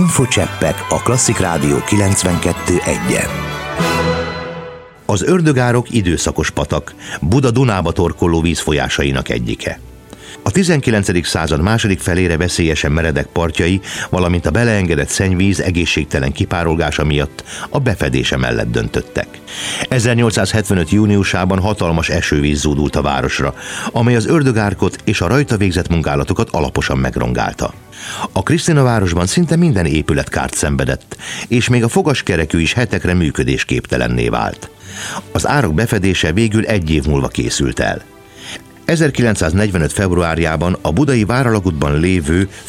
Infocseppek a Klasszik Rádió 92.1-en. Az Ördögárok időszakos patak, Buda Dunába torkolló vízfolyásainak egyike. A 19. század második felére veszélyesen meredek partjai, valamint a beleengedett szennyvíz egészségtelen kipárolgása miatt a befedése mellett döntöttek. 1875. júniusában hatalmas esővíz zúdult a városra, amely az Ördögárkot és a rajta végzett munkálatokat alaposan megrongálta. A Krisztinavárosban szinte minden épület kárt szenvedett, és még a fogaskerekű is hetekre működésképtelenné vált. Az árak befedése végül 1 év múlva készült el. 1945. februárjában a budai Váralagútban lévő